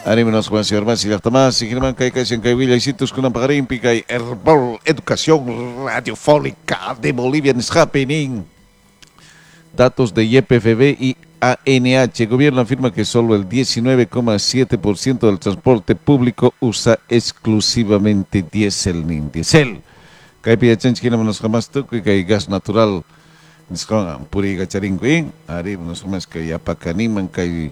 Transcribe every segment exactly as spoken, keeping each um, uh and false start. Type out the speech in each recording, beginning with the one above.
Anímenos con el señor Masi, la Tamás, y Germán Caicas en Caivilla y Citos con Amparimpica y Herbal Educación Radiofónica de Bolivia is happening. Datos de Y P F B y A N H. El gobierno afirma que solo el diecinueve coma siete por ciento del transporte público usa exclusivamente diésel nin diésel. Caipilla chanchquina nos jamás toco y que hay gas natural. Niscon puri gacharinguin, ari nos más que ya pacaniman que hay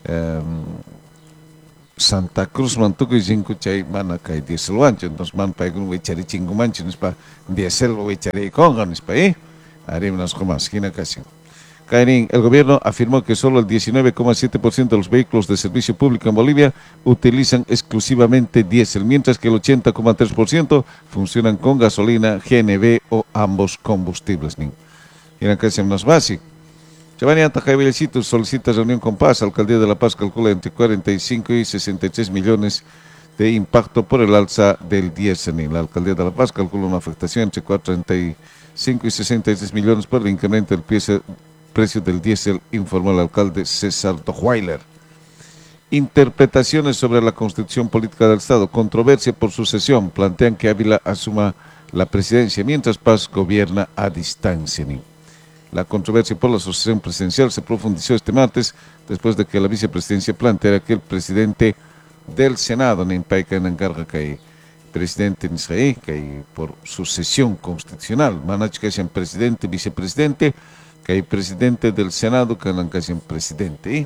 Santa Cruz mantuko y cinco chay mana kay diesel wancho entonces man pa gun wechari chingo mancho nispa diesel wechari conga nispa eh ari nos jamás quina casi. Kairin, el gobierno afirmó que solo el diecinueve coma siete por ciento de los vehículos de servicio público en Bolivia utilizan exclusivamente diésel, mientras que el ochenta coma tres por ciento funcionan con gasolina, G N V o ambos combustibles. Quina casi nos básico. Giovanni Antajaivillecito solicita reunión con Paz. Alcaldía de La Paz calcula entre cuarenta y cinco y sesenta y tres millones de impacto por el alza del diésel. La Alcaldía de La Paz calcula una afectación entre cuarenta y cinco y sesenta y tres millones por el incremento del precio del diésel, informó el alcalde César Dohweiler. Interpretaciones sobre la constitución política del Estado. Controversia por sucesión. Plantean que Ávila asuma la presidencia mientras Paz gobierna a distancia. La controversia por la sucesión presidencial se profundizó este martes después de que la vicepresidencia planteara que el presidente del Senado, Nimpaica Nangarga, que presidente en Israel, que por sucesión constitucional, Manach que sean presidente, vicepresidente, que hay presidente del Senado, que no sean presidente.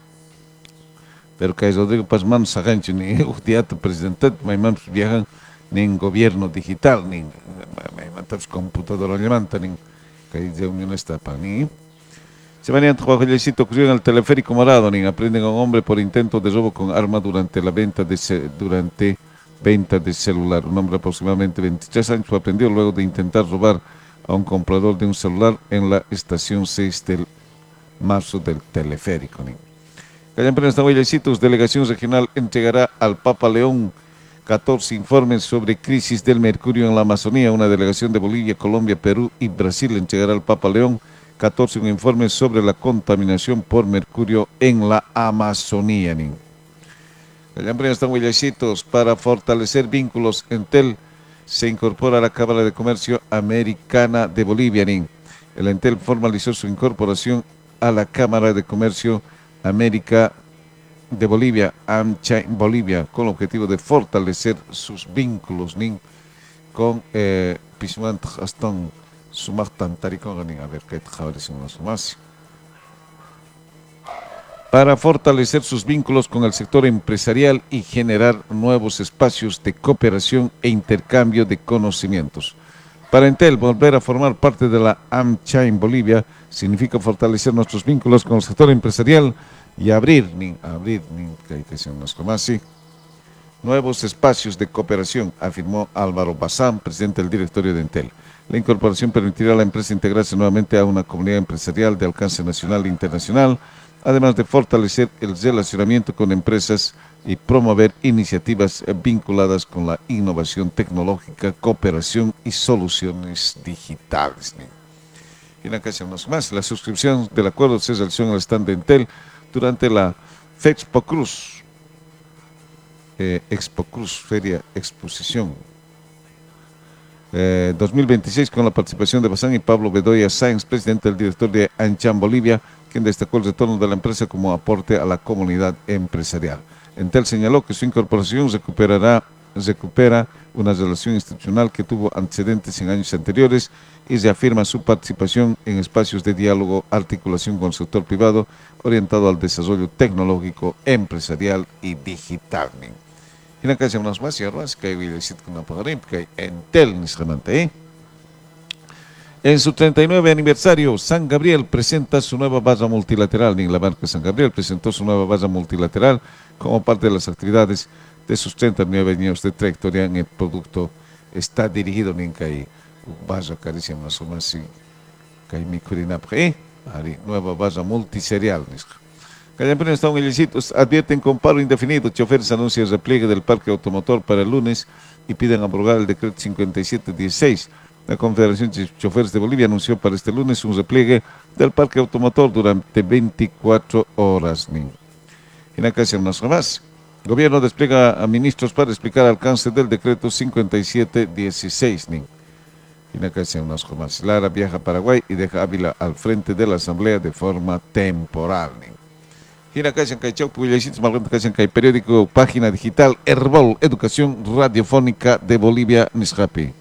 Pero que Rodrigo Paz Manos Sagancho, ni un teatro presidente, ni manos viajan, ni en gobierno digital, ni en computadora levanta, ni que de Unión Estapa, ni se venían trabajando ocurrió en el teleférico morado, ni aprenden a un hombre por intento de robo con arma durante la venta de durante venta de celular. Un hombre de aproximadamente veintitrés años fue aprendido luego de intentar robar a un comprador de un celular en la estación seis del marzo del teleférico. Callan Prensa Huayllecitos, delegación regional entregará al Papa León catorce informes sobre crisis del mercurio en la Amazonía. Una delegación de Bolivia, Colombia, Perú y Brasil entregará al Papa León catorce informes sobre la contaminación por mercurio en la Amazonía. Para fortalecer vínculos, Entel se incorpora a la Cámara de Comercio Americana de Bolivia. El Entel formalizó su incorporación a la Cámara de Comercio América de Bolivia, AmCham Bolivia, con el objetivo de fortalecer sus vínculos nin, con eh, Pismant Aston Sumachtan Taricón, a ver qué más. Para fortalecer sus vínculos con el sector empresarial y generar nuevos espacios de cooperación e intercambio de conocimientos. Para Entel, volver a formar parte de la AmCham Bolivia significa fortalecer nuestros vínculos con el sector empresarial y abrir, ni abrir, ni que sean más como así, nuevos espacios de cooperación, afirmó Álvaro Bazán, presidente del directorio de Entel. La incorporación permitirá a la empresa integrarse nuevamente a una comunidad empresarial de alcance nacional e internacional, además de fortalecer el relacionamiento con empresas y promover iniciativas vinculadas con la innovación tecnológica, cooperación y soluciones digitales. Y una cosa más, la suscripción del acuerdo se realizó en el stand de Entel durante la Fexpo Cruz, eh, Expo Cruz, Feria Exposición eh, dos mil veintiséis, con la participación de Bazán y Pablo Bedoya Sáenz, presidente del director de AmCham Bolivia, quien destacó el retorno de la empresa como aporte a la comunidad empresarial. Entel señaló que su incorporación recuperará, recupera una relación institucional que tuvo antecedentes en años anteriores y reafirma su participación en espacios de diálogo, articulación con el sector privado, orientado al desarrollo tecnológico, empresarial y digital. Y la calle unas más y armas que hay una que Entel ¿eh? En su treinta y nueve aniversario, San Gabriel presenta su nueva barra multilateral. La marca San Gabriel presentó su nueva barra multilateral como parte de las actividades de sus treinta y nueve años de trayectoria en el producto. Está dirigido en que barra caricia más o menos que hay microinapre, nueva barra multiserial. Callamprena está un ilícitos, advierten con paro indefinido. Choferes anuncian repliegue del parque automotor para el lunes y piden abrogar el decreto cincuenta y siete dieciséis. La Confederación de Choferes de Bolivia anunció para este lunes un repliegue del parque automotor durante veinticuatro horas. En la casa más. Gobierno despliega a ministros para explicar alcance del decreto cincuenta y siete dieciséis. Inacasian unas jornadas. Lara viaja a Paraguay y deja Ávila al frente de la Asamblea de forma temporal. Inacasian Caichau, Puyaycitos, Malgante Caichau, Cai periódico, página digital, Herbol, Educación Radiofónica de Bolivia, Niscapi.